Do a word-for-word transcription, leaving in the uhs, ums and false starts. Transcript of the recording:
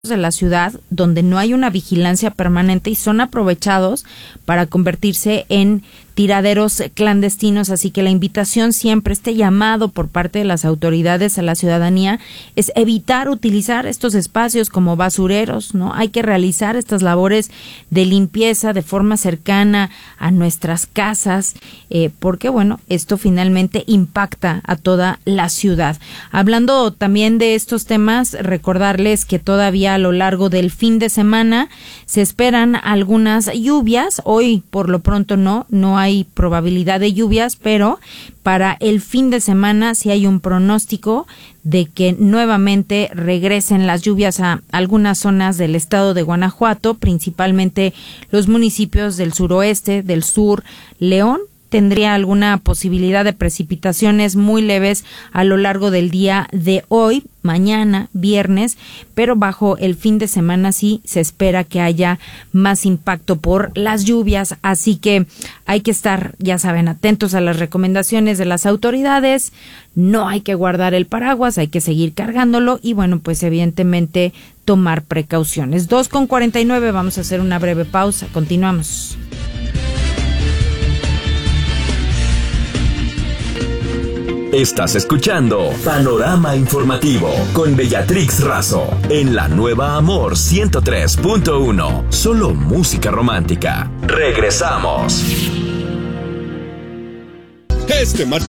de la ciudad donde no hay una vigilancia permanente y son aprovechados para convertirse en tiraderos clandestinos, así que la invitación siempre, este llamado por parte de las autoridades a la ciudadanía es evitar utilizar estos espacios como basureros, ¿no? Hay que realizar estas labores de limpieza de forma cercana a nuestras casas, eh, porque bueno, esto finalmente impacta a toda la ciudad. Hablando también de estos temas, recordarles que todavía a lo largo del fin de semana se esperan algunas lluvias. Hoy por lo pronto no, no hay probabilidad de lluvias, pero para el fin de semana sí hay un pronóstico de que nuevamente regresen las lluvias a algunas zonas del estado de Guanajuato, principalmente los municipios del suroeste, del sur, León. Tendría alguna posibilidad de precipitaciones muy leves a lo largo del día de hoy, mañana, viernes, pero bajo el fin de semana sí se espera que haya más impacto por las lluvias, así que hay que estar, ya saben, atentos a las recomendaciones de las autoridades. No hay que guardar el paraguas, hay que seguir cargándolo y bueno, pues evidentemente tomar precauciones. dos con cuarenta y nueve, vamos a hacer una breve pausa, continuamos. Estás escuchando Panorama Informativo con Beatriz Razo en la Nueva Amor ciento tres punto uno. Solo música romántica. Regresamos. Este martes